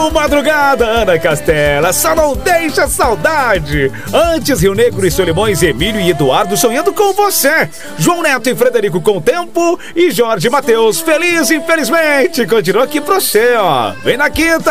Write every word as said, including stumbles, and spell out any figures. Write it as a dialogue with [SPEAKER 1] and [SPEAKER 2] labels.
[SPEAKER 1] Alô, madrugada, Ana Castela, só não deixa saudade. Antes, Rio Negro e Solimões, Emílio e Eduardo sonhando com você. João Neto e Frederico com tempo. E Jorge Matheus, feliz infelizmente. Continua aqui pra você, ó. Vem na quinta.